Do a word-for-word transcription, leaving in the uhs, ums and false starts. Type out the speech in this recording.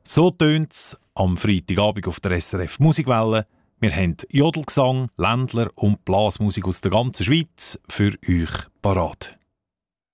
So tönt es am Freitagabend auf der S R F Musikwelle. Wir haben Jodelgesang, Ländler und Blasmusik aus der ganzen Schweiz für euch parat.